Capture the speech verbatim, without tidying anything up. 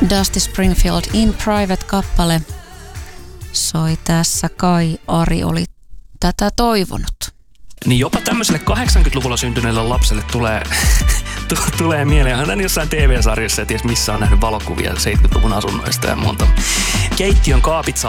Dusty Springfield In Private-kappale soi tässä. Kai Ari oli tätä toivonut. Niin jopa tämmöiselle kahdeksankymmentäluvulla syntyneelle lapselle tulee, t- tulee mieleen. Hän on jossain T V-sarjassa ja ties missä on nähnyt valokuvia seitsemänkymmentäluvun asunnoista ja monta. Keittiön kaapit